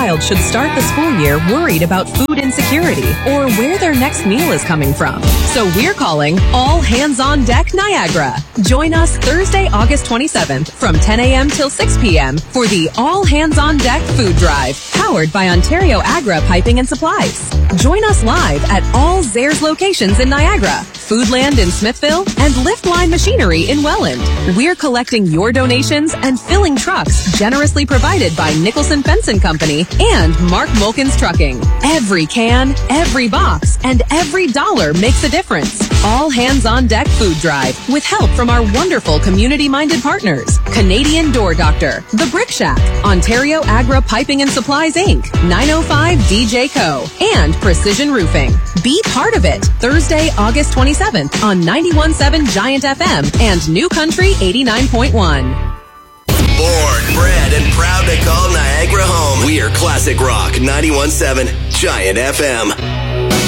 child should start the school year worried about food insecurity or where their next meal is coming from. So we're calling All Hands on Deck Niagara. Join us Thursday, August 27th from 10 a.m. till 6 p.m. for the All Hands on Deck Food Drive, powered by Ontario Agra Piping and Supplies. Join us live at all Zehrs locations in Niagara, Foodland in Smithville, and Liftline Machinery in Welland. We're collecting your donations and filling trucks generously provided by Nicholson Fence & Company and Mark Mulkins Trucking. Every can, every box, and every dollar makes a difference. All Hands on Deck Food Drive with help from our wonderful community-minded partners. Canadian Door Doctor, The Brick Shack, Ontario Agra Piping and Supplies Inc., 905 DJ Co., and Precision Roofing. Be part of it. Thursday, August 27th on 91.7 Giant FM and New Country 89.1. Born, bred, and proud to call Niagara home. We are Classic Rock 91.7 Giant FM.